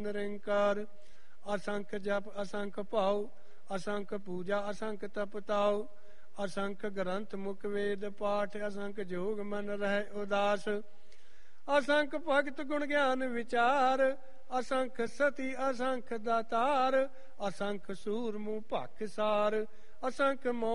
ਨਿਰੰਕਾਰ। ਅਸੰਖ ਜਪ ਅਸੰਖ ਭਾਉ, ਅਸੰਖ ਪੂਜਾ ਅਸੰਖ ਤਪ ਤਾਉ। ਅਸੰਖ ਗ੍ਰੰਥ ਮੁਖ ਵੇਦ ਪਾਠ, ਅਸੰਖ ਜੋਗ ਮਨ ਰਹਿ ਉਦਾਸ। ਅਸੰਖ ਭਗਤ ਗੁਣ ਗਿਆਨ ਵਿਚਾਰ, ਅਸੰਖ ਸਤੀ ਅਸੰਖ ਦਾਤਾਰ। ਅਸੰਖ ਸੂਰ ਮੂੰਹ ਭਖ ਸਾਰ, ਅਸੰਖ